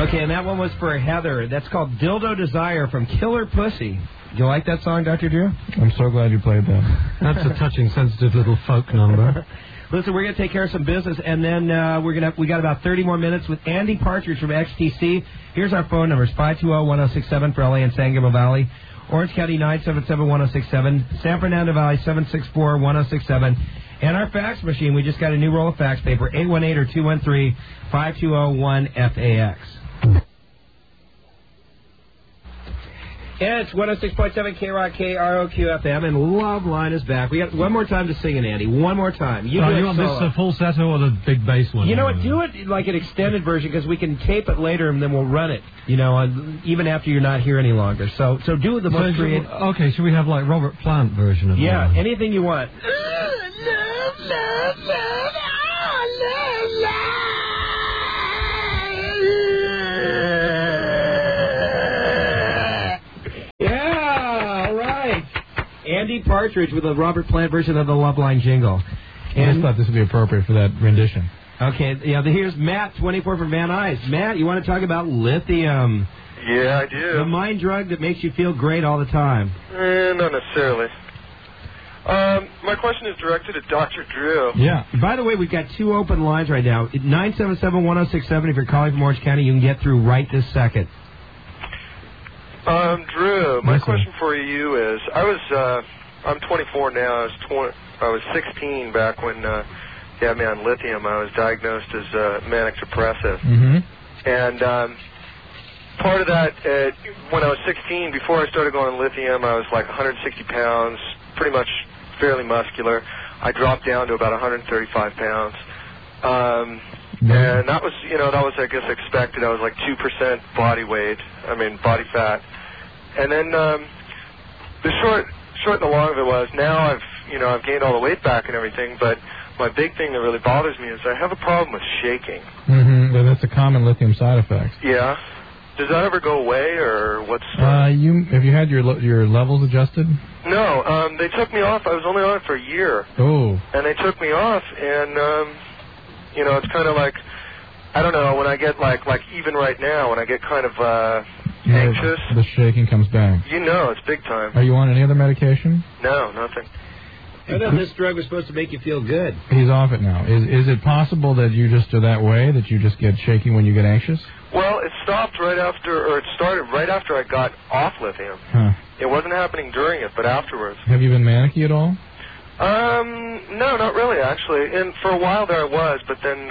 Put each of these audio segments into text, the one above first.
Okay, and that one was for Heather. That's called Dildo Desire from Killer Pussy. Do you like that song, Dr. Drew? I'm so glad you played that. That's a touching, sensitive little folk number. Listen, we're going to take care of some business, and then we got about 30 more minutes with Andy Partridge from XTC. Here's our phone numbers, 520-1067 for LA and San Gabriel Valley, Orange County 977-1067, San Fernando Valley 764-1067, and our fax machine. We just got a new roll of fax paper, 818 or 213-5201-FAX. And it's 106.7 K-Rock, KROQ-FM, and Love Line is back. We got one more time to sing it, Andy. One more time. You want this falsetto or the big bass one? You know what? Do it like an extended version because we can tape it later and then we'll run it, even after you're not here any longer. So do the most creative. Okay, should we have like Robert Plant version of that? Yeah, anything you want. Andy Partridge with a Robert Plant version of the Love Line jingle. I just thought this would be appropriate for that rendition. Okay, here's Matt, 24 from Van Nuys. Matt, you want to talk about lithium? Yeah, I do. The mind drug that makes you feel great all the time. Not necessarily. My question is directed at Dr. Drew. Yeah. By the way, we've got two open lines right now. 977-1067, if you're calling from Orange County, you can get through right this second. Drew, my question for you is, I'm 24 now. I was 16 back when you had me on lithium. I was diagnosed as manic depressive. Mm-hmm. And part of that, when I was 16, before I started going on lithium, I was like 160 pounds, pretty much fairly muscular. I dropped down to about 135 pounds. And that was, I guess, expected. I was like 2% body body fat. And then the short and the long of it was, now I've gained all the weight back and everything, but my big thing that really bothers me is I have a problem with shaking. Mm-hmm. That's a common lithium side effect. Yeah. Does that ever go away, or what's... have you had your levels adjusted? No. They took me off. I was only on it for a year. Oh. And they took me off, and, it's kind of like, I don't know, when I get, like even right now, when I get kind of... anxious. The shaking comes back. It's big time. Are you on any other medication? No, nothing. I thought this drug was supposed to make you feel good. He's off it now. Is it possible that you just are that way, that you just get shaking when you get anxious? Well, it started right after I got off lithium. Huh. It wasn't happening during it, but afterwards. Have you been manic-y at all? No, not really, actually. And for a while there I was, but then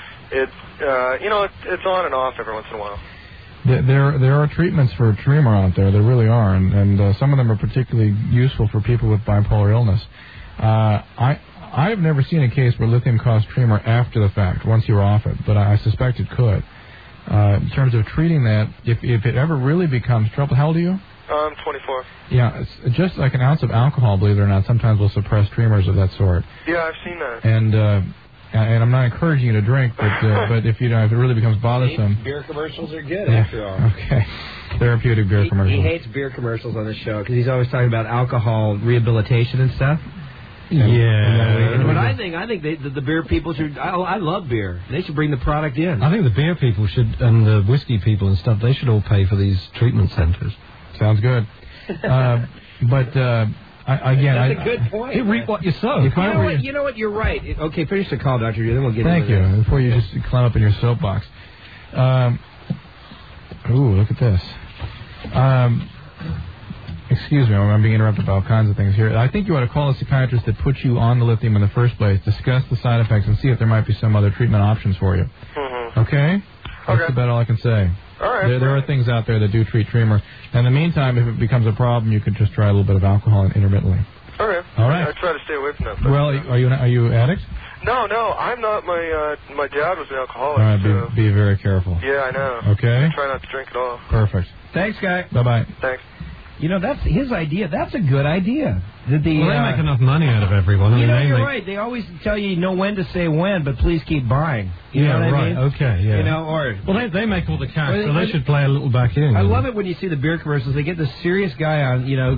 it's on and off every once in a while. There are treatments for tremor out there. There really are, and some of them are particularly useful for people with bipolar illness. I've never seen a case where lithium caused tremor after the fact, once you're off it, but I suspect it could. In terms of treating that, if it ever really becomes trouble, how old are you? I'm 24. Yeah, it's just like an ounce of alcohol, believe it or not, sometimes will suppress tremors of that sort. Yeah, I've seen that. And I'm not encouraging you to drink, but if it really becomes bothersome. Beer commercials are good, after all. Okay. Therapeutic beer commercials. He hates beer commercials on the show because he's always talking about alcohol rehabilitation and stuff. Yeah. But I think the beer people should. I love beer. They should bring the product in. I think the beer people should, and the whiskey people and stuff, they should all pay for these treatment centers. Sounds good. Again, that's a good point. You reap what you sow. You know what? You're right. Okay, finish the call, Dr. Drew, then we'll get Thank into you. Before you just climb up in your soapbox. Look at this. Excuse me, I'm being interrupted by all kinds of things here. I think you ought to call a psychiatrist that put you on the lithium in the first place, discuss the side effects, and see if there might be some other treatment options for you. Mm-hmm. Okay? That's about all I can say. All right. There are things out there that do treat tremor. In the meantime, if it becomes a problem, you could just try a little bit of alcohol intermittently. All right. All right. I try to stay away from that. Well, are you an addict? No, I'm not. My dad was an alcoholic. All right, so. be very careful. Yeah, I know. Okay. I try not to drink at all. Perfect. Thanks, guy. Bye-bye. Thanks. That's his idea. That's a good idea. They make enough money out of everyone. You're right. They always tell you know when to say when, but please keep buying. You know what I mean? Okay, yeah. Well, they make all the cash, so they should play a little back in. I love it when you see the beer commercials. They get this serious guy on, who goes,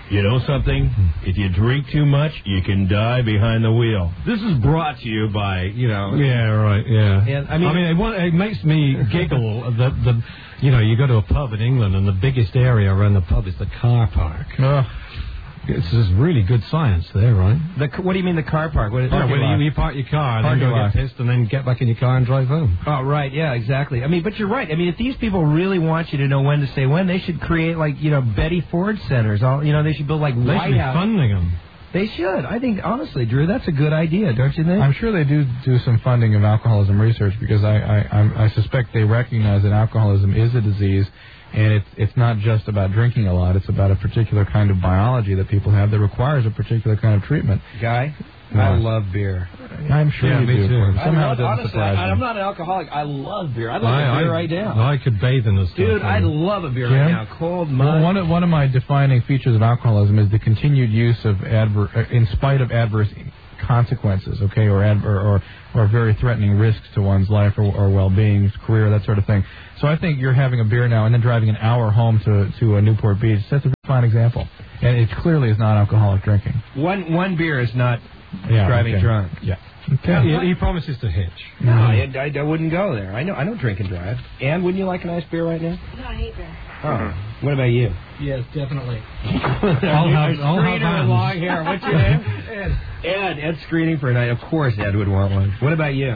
You know something? If you drink too much, you can die behind the wheel. This is brought to you by, Yeah, right, yeah. And, I mean, it makes me giggle that you go to a pub in England and the biggest area around the pub is the car park. It's just really good science there, right? What do you mean the car park? What, where you park your car and then go get pissed and then get back in your car and drive home. Oh, right, yeah, exactly. I mean, but you're right. I mean, if these people really want you to know when to say when, they should create, like, Betty Ford centers. They should build, like, They should be funding them. They should. I think, honestly, Drew, that's a good idea, don't you think? I'm sure they do some funding of alcoholism research because I suspect they recognize that alcoholism is a disease. And it's not just about drinking a lot. It's about a particular kind of biology that people have that requires a particular kind of treatment. Guy, I love beer. I'm sure you do. Too. Somehow it doesn't surprise me. I'm not an alcoholic. I love beer. I'd like a beer right now. I could bathe in this stuff. Dude, I'd love a beer right now. Cold mud. Well, one of my defining features of alcoholism is the continued use of in spite of adverse consequences, okay, or very threatening risks to one's life or well-being, career, that sort of thing. So I think you're having a beer now and then driving an hour home to Newport Beach. That's a fine example, and it clearly is not alcoholic drinking. One beer is not driving drunk. Yeah. Okay. He promises to hitch. No, I wouldn't go there. I don't drink and drive. Ann, wouldn't you like a nice beer right now? No, I hate beer. Oh, what about you? Yes, definitely. I'll have long hair. What's your name? Ed's screening for a night. Of course, Ed would want one. What about you?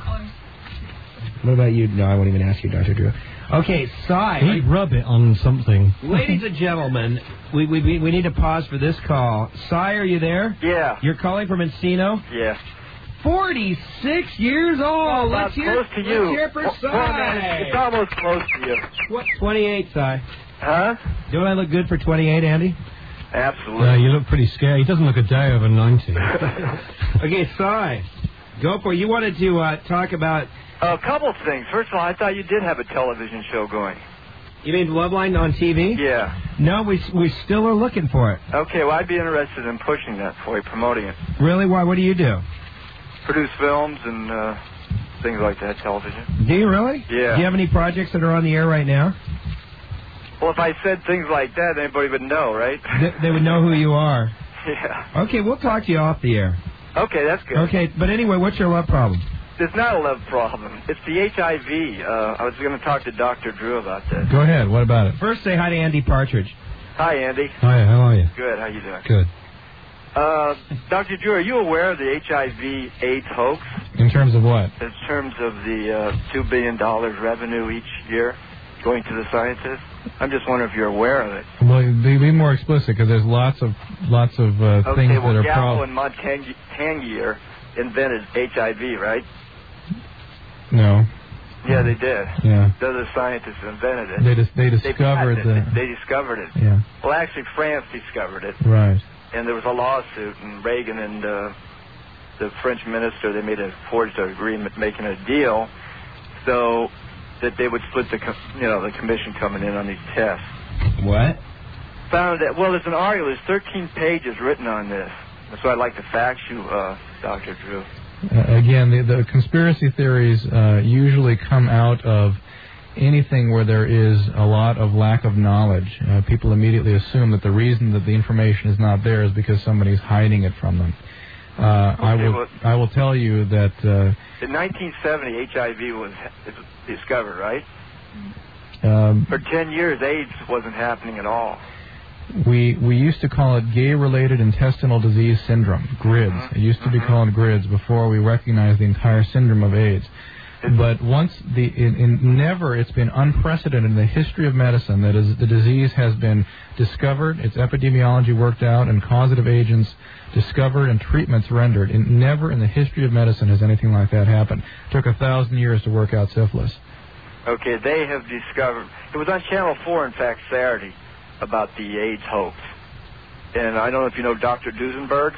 What about you? No, I won't even ask you, Dr. Drew. Okay, Cy. He'd rub it on something. Ladies and gentlemen, we need to pause for this call. Cy, are you there? Yeah. You're calling from Encino? Yeah. 46 years old. Let's hear for Cy. It's almost close to you. What? 28, Cy. Huh? Don't I look good for 28, Andy? Absolutely. Yeah, you look pretty scary. He doesn't look a day over 90. Okay, Cy, go for it. You wanted to talk about... A couple of things. First of all, I thought you did have a television show going. You mean Loveline on TV? Yeah. No, we still are looking for it. Okay, well, I'd be interested in pushing that for you, promoting it. Really? Why? What do you do? Produce films and things like that, television. Do you really? Yeah. Do you have any projects that are on the air right now? Well, if I said things like that, anybody would know, right? They would know who you are. Yeah. Okay, we'll talk to you off the air. Okay, that's good. Okay, but anyway, what's your love problem? It's not a love problem. It's the HIV. I was going to talk to Dr. Drew about that. Go ahead. What about it? First, say hi to Andy Partridge. Hi, Andy. Hi, how are you? Good. How you doing? Good. Dr. Drew, are you aware of the HIV/AIDS hoax? In terms of what? In terms of the $2 billion revenue each year going to the scientists? I'm just wondering if you're aware of it. Well, be more explicit because there's lots of things that are Gallo and Montagnier invented HIV, right? No. Yeah, they did. Yeah. The other scientists invented it. They discovered They discovered it. Yeah. Well, actually, France discovered it. Right. And there was a lawsuit, and Reagan and the French minister, they made a forged agreement making a deal so that they would split the commission coming in on these tests. What? Found that, well, there's an article, there's 13 pages written on this. That's why I'd like to fax you, Dr. Drew. Again, the conspiracy theories usually come out of anything where there is a lot of lack of knowledge. People immediately assume that the reason that the information is not there is because somebody's hiding it from them. I will tell you that... in 1970, HIV was discovered, right? For 10 years, AIDS wasn't happening at all. We used to call it gay-related intestinal disease syndrome, GRIDS. It used to be called GRIDS before we recognized the entire syndrome of AIDS. But once it's been unprecedented in the history of medicine that the disease has been discovered, its epidemiology worked out, and causative agents discovered and treatments rendered. And never in the history of medicine has anything like that happened. It took 1,000 years to work out syphilis. Okay, they have discovered. It was on Channel 4, in fact, Saturday, about the AIDS hoax. And I don't know if you know Dr. Duesenberg.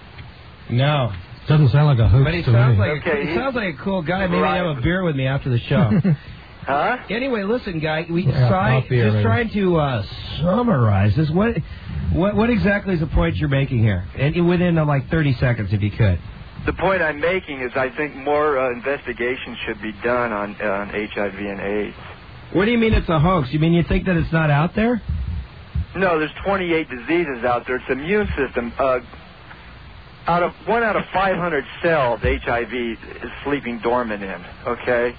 No. Doesn't sound like a hoax but he to sounds me. Like he sounds like a cool guy. Maybe have a beer with me after the show. Huh? Anyway, listen, guy. Trying to summarize this. What exactly is the point you're making here? And within like 30 seconds, if you could. The point I'm making is I think more investigation should be done on HIV and AIDS. What do you mean it's a hoax? You mean you think that it's not out there? No, there's 28 diseases out there. It's the immune system. One out of 500 cells, HIV is sleeping dormant in, okay?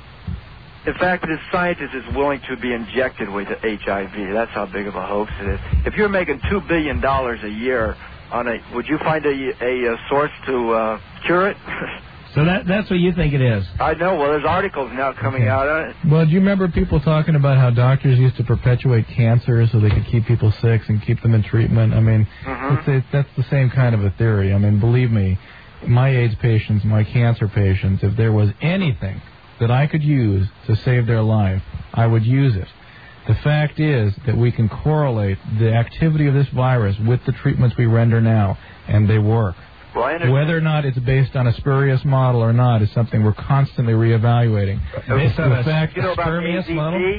In fact, this scientist is willing to be injected with HIV. That's how big of a hoax it is. If you're making $2 billion a year would you find a source to cure it? So that's what you think it is? I know. Well, there's articles now coming out on it. Well, do you remember people talking about how doctors used to perpetuate cancer so they could keep people sick and keep them in treatment? I mean, that's the same kind of a theory. I mean, believe me, my AIDS patients, my cancer patients, if there was anything that I could use to save their life, I would use it. The fact is that we can correlate the activity of this virus with the treatments we render now, and they work. Well, whether or not it's based on a spurious model or not is something we're constantly reevaluating. Based on the fact you know about spurious model?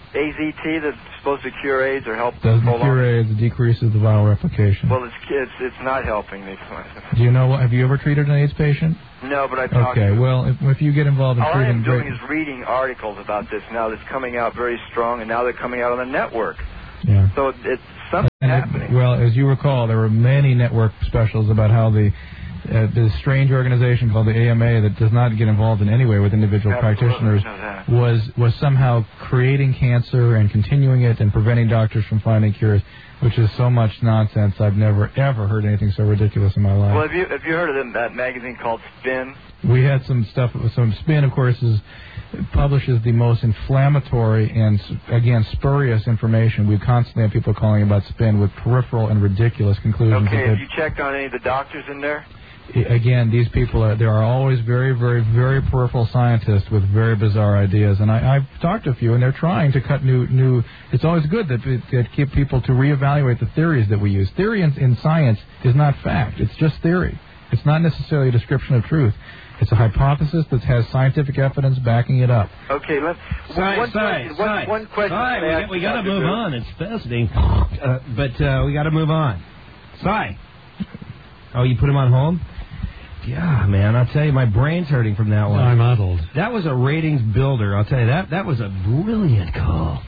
AZT that's supposed to cure AIDS or help doesn't cure AIDS, it decreases the viral replication. Well, it's not helping. Do you know, have you ever treated an AIDS patient? No, but I talked to Okay, well, if you get involved in all treating... I am doing is reading articles about this now that's coming out very strong, and now they're coming out on the network. Yeah. So it's something happening. Well, as you recall, there were many network specials about how the strange organization called the AMA that does not get involved in any way with individual practitioners was somehow creating cancer and continuing it and preventing doctors from finding cures, which is so much nonsense. I've never, ever heard anything so ridiculous in my life. Well, have you heard of that magazine called Spin? We had some stuff. Some Spin, of course, publishes the most inflammatory and, again, spurious information. We constantly have people calling about Spin with peripheral and ridiculous conclusions. Okay, have you checked on any of the doctors in there? Again, these people there are always very, very, very peripheral scientists with very bizarre ideas, and I've talked to a few, and they're trying to cut new. It's always good that keep people to reevaluate the theories that we use. Theory in science is not fact; it's just theory. It's not necessarily a description of truth. It's a hypothesis that has scientific evidence backing it up. Okay, let's. One question. We got to move on. It's fascinating, but we got to move on. Cy. Oh, you put him on hold? Yeah, man, I'll tell you, my brain's hurting from that one. I'm addled. That was a ratings builder. I'll tell you, that was a brilliant call.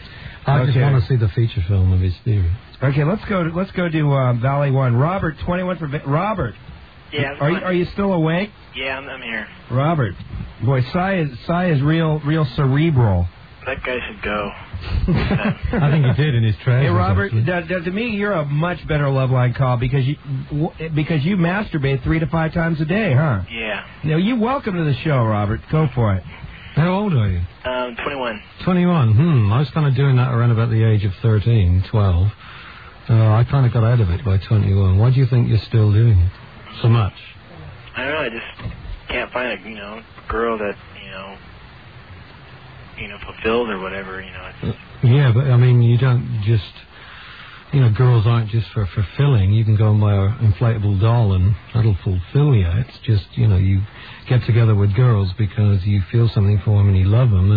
I just want to see the feature film of his theory. Okay, let's go to Valley One. Robert, 21 for Robert. Yeah. Are you still awake? Yeah, I'm here. Robert, boy, Cy is real cerebral. That guy should go. I think he did in his trailer. Hey, Robert, to me, you're a much better Loveline call because you masturbate 3 to 5 times a day, huh? Yeah. Now, you're welcome to the show, Robert. Go for it. How old are you? 21. 21. I was kind of doing that around about the age of 13, 12. I kind of got out of it by 21. Why do you think you're still doing it so much? I don't know. I just can't find a girl that fulfilled or whatever. Yeah, but I mean, you don't just. Girls aren't just for fulfilling. You can go and buy an inflatable doll and that'll fulfill you. It's just, you get together with girls because you feel something for them and you love them,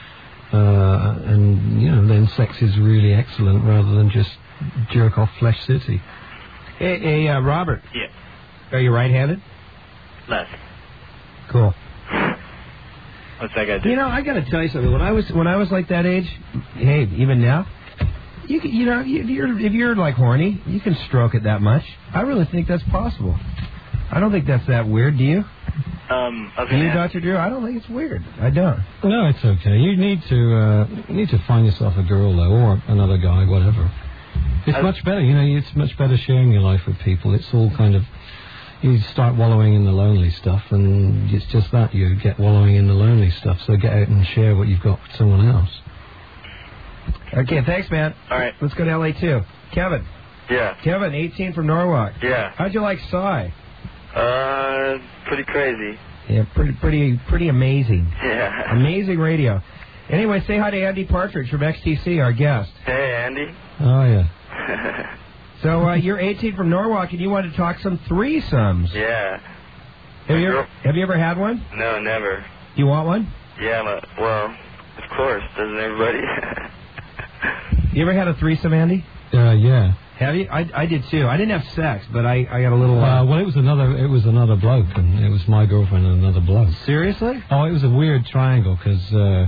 and then sex is really excellent rather than just jerk off Flesh City. Hey, Robert. Yeah. Are you right-handed? Left. Cool. What's that got to do? I got to tell you something. When I was like that age, hey, even now, if you're like horny, you can stroke it that much. I really think that's possible. I don't think that's that weird. Do you? Do you, Dr. Drew? I don't think it's weird. I don't. No, it's okay. You need to find yourself a girl though, or another guy, whatever. It's much better. It's much better sharing your life with people. It's all kind of. You start wallowing in the lonely stuff, and it's just that you get wallowing in the lonely stuff. So get out and share what you've got with someone else. Okay, thanks, man. All right. Let's go to LA too. Kevin. Yeah. Kevin, 18 from Norwalk. Yeah. How'd you like Cy? Pretty crazy. Yeah, pretty amazing. Yeah. Amazing radio. Anyway, say hi to Andy Partridge from XTC, our guest. Hey, Andy. Oh yeah. So you're 18 from Norwalk, and you want to talk some threesomes. Yeah. Have you ever had one? No, never. You want one? Yeah, well, of course. Doesn't everybody? You ever had a threesome, Andy? Yeah. Have you? I did too. I didn't have sex, but I got a little. Well, it was another bloke, and it was my girlfriend and another bloke. Seriously? Oh, it was a weird triangle because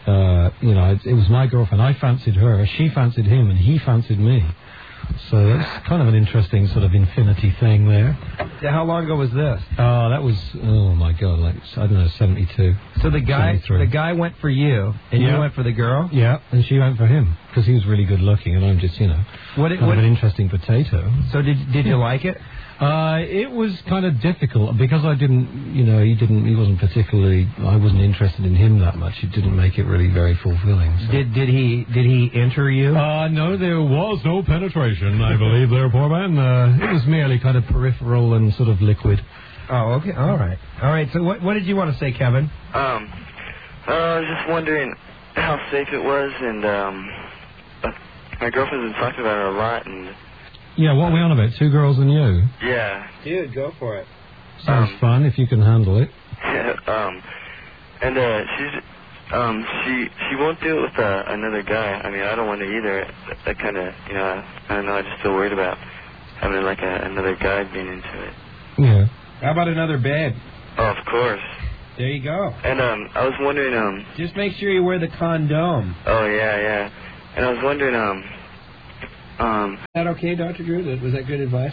it was my girlfriend. I fancied her, she fancied him, and he fancied me. So that's kind of an interesting sort of infinity thing there. Yeah, how long ago was this? That was, oh my God, like, I don't know, 72. So the guy 73. Went for you, and you went for the girl? Yeah, and she went for him, because he was really good looking, and I'm just, kind of an interesting potato. So did you like it? It was kind of difficult, because I didn't, he wasn't particularly, I wasn't interested in him that much. It didn't make it really very fulfilling. So. Did he enter you? No, there was no penetration, I believe there, poor man. It was merely kind of peripheral and sort of liquid. Oh, okay, all right. So what did you want to say, Kevin? I was just wondering how safe it was, and my girlfriend's been talking about it a lot, and... Yeah, what are we on about? 2 girls and you? Yeah. Dude, go for it. Sounds fun if you can handle it. And she won't do it with another guy. I mean, I don't want to either. That kind of, I don't know, I just feel worried about having like another guy being into it. Yeah. How about another bed? Oh, of course. There you go. And I was wondering, just make sure you wear the condom. Oh, yeah. And I was wondering, Is that okay, Dr. Drew? Was that good advice?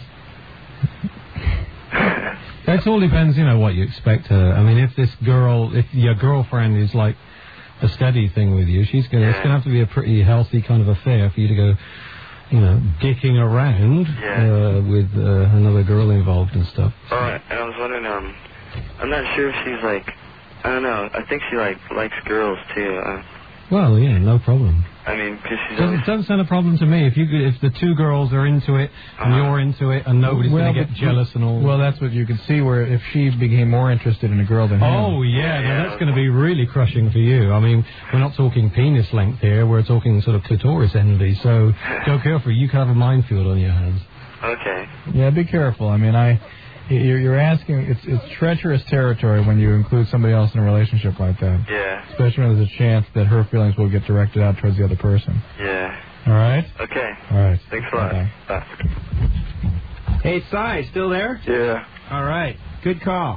It all depends, what you expect her. I mean, if your girlfriend is like a steady thing with you, it's going to have to be a pretty healthy kind of affair for you to go, dicking around with another girl involved and stuff. All right, and I was wondering, I'm not sure if she's like, I don't know, I think she likes girls too. Well, yeah, no problem. I mean, because she's It doesn't sound a problem to me. If the 2 girls are into it and you're into it and nobody's going to get jealous and all. Well, that's what you can see. Where if she became more interested in a girl than him. Oh yeah, that's going to be really crushing for you. I mean, we're not talking penis length here. We're talking sort of clitoris envy. So go careful. You could have a minefield on your hands. Okay. Yeah, be careful. I mean, You're asking, it's treacherous territory when you include somebody else in a relationship like that. Yeah. Especially when there's a chance that her feelings will get directed out towards the other person. Yeah. All right? Okay. All right. Thanks a lot. Bye. Hey, Cy, still there? Yeah. All right. Good call.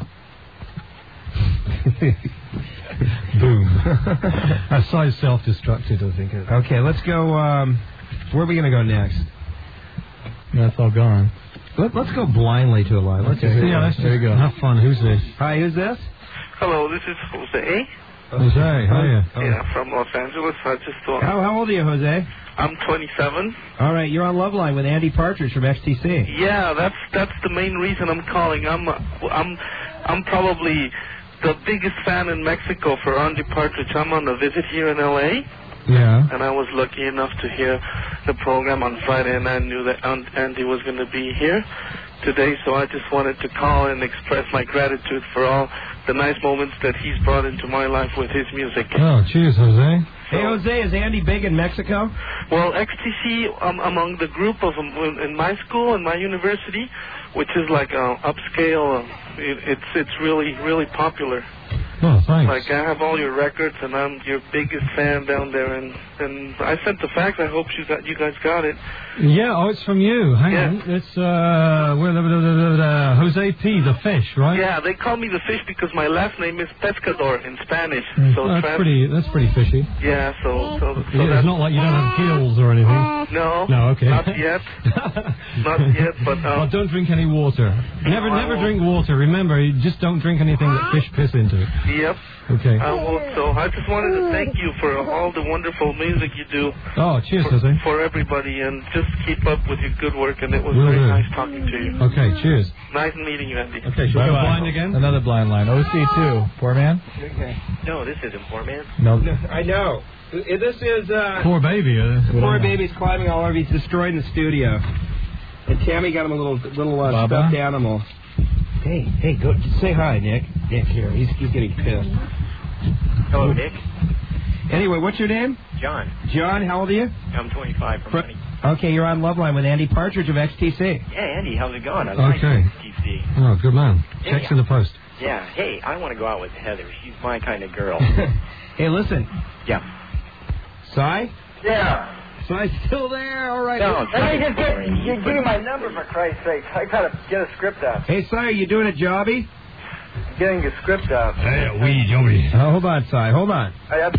Boom. Cy's self-destructed, I think. Okay, let's go, where are we going to go next? That's all gone. Let's go blindly to a line. Let's there you go. Have fun. Who's this? Hi, who's this? Hello, this is Jose. Jose, how are you? Yeah, from Los Angeles. I just thought. How old are you, Jose? I'm 27. All right, you're on Love Line with Andy Partridge from XTC. Yeah, that's the main reason I'm calling. I'm probably the biggest fan in Mexico for Andy Partridge. I'm on a visit here in LA. Yeah. And I was lucky enough to hear the program on Friday, and I knew that Andy was going to be here today, so I just wanted to call and express my gratitude for all the nice moments that he's brought into my life with his music. Oh, cheers, Jose. Hey, Jose, is Andy big in Mexico? Well, XTC, among the group of in my school and my university, which is like upscale, it's really, really popular. Oh, thanks. Like, I have all your records, and I'm your biggest fan down there, and I sent the fax. I hope you guys got it. Yeah, it's from you. Hang on. It's Jose P, the fish, right? Yeah, they call me the fish because my last name is Pescador in Spanish. So that's pretty fishy. Yeah, so it's not like you don't have gills or anything. No. No, okay. Not yet. Not yet, but... Well, don't drink any water. Never drink water. Remember, you just don't drink anything that fish piss into. Yep. Okay. So I just wanted to thank you for all the wonderful music you do. Oh, cheers, Jose. For everybody, and just keep up with your good work, and it was very nice talking to you. Okay, cheers. Nice meeting you, Andy. Okay, should we go blind again? Another blind line. OC2. Poor man? Okay. No, this isn't Poor Man. No. I know. This is... Poor baby. Poor baby's climbing all over. He's destroying the studio. And Tammy got him a little stuffed animal. Hey, go say hi, Nick. Nick here. He's getting pissed. Hello, Nick. Anyway, what's your name? John. John, how old are you? I'm 25 from Honey. Okay, you're on Love Line with Andy Partridge of XTC. Yeah, Andy, how's it going? Okay. XTC. Oh, good man. Checks in the post. Yeah. Hey, I want to go out with Heather. She's my kind of girl. Hey, listen. Yeah. Cy? Yeah. Cy's still there. All right. No, Hey, just give me my number for Christ's sake. I gotta get a script out. Hey, Cy, are you doing a jobby? Getting a script out. Hey, wee jobby. Oh, hold on, Cy. Hold on.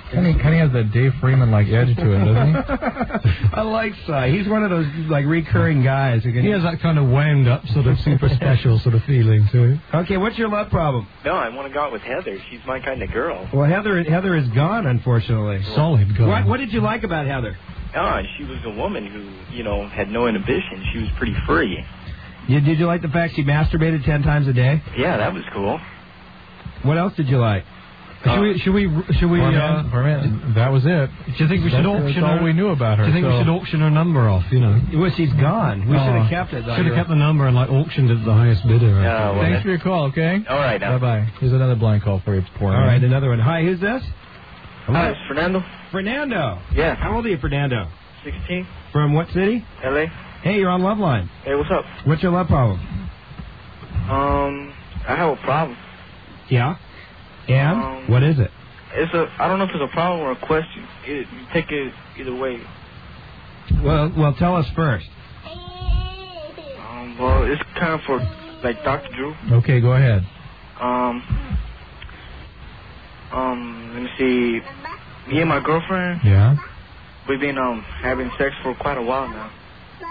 Kind of has that Dave Freeman-like edge to it, doesn't he? I like Cy. He's one of those like recurring guys who can. He has that kind of wound up, sort of super special sort of feeling to it. Okay, what's your love problem? No, I want to go out with Heather. She's my kind of girl. Well, Heather is gone, unfortunately. Solid guy. What did you like about Heather? Oh, she was a woman who, had no inhibition. She was pretty free. Did you like the fact she masturbated 10 times a day? Yeah, that was cool. What else did you like? Should we? That was it. Do you think we should auction That's her? all we knew about her. Do you think we should auction her number off? Well, she's gone. We should have kept it. Should have kept the number and auctioned it at the highest bidder. Thanks for your call. Okay. All right. Bye bye. Here's another blind call for you. All right, another one. Hi, who's this? Hi, it's Fernando. Fernando. Yeah. How old are you, Fernando? 16. From what city? L.A. Hey, you're on Love Line. Hey, what's up? What's your love problem? I have a problem. Yeah. And what is it? I don't know if it's a problem or a question. You take it either way. Well, tell us first. Well, it's kind of for like Dr. Drew. Okay, go ahead. Let me see. Me and my girlfriend. Yeah. We've been having sex for quite a while now.